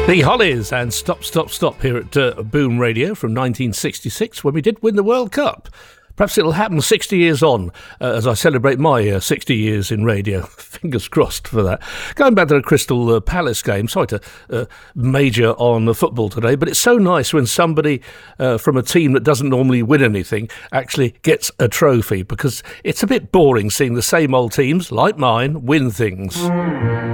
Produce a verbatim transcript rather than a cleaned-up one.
The Hollies and Stop, Stop, Stop here at uh, Boom Radio from nineteen sixty-six when we did win the World Cup. Perhaps it'll happen sixty years on uh, as I celebrate my uh, sixty years in radio. Fingers crossed for that. Going back to the Crystal uh, Palace game, sorry to uh, major on the football today, but it's so nice when somebody uh, from a team that doesn't normally win anything actually gets a trophy, because it's a bit boring seeing the same old teams, like mine, win things.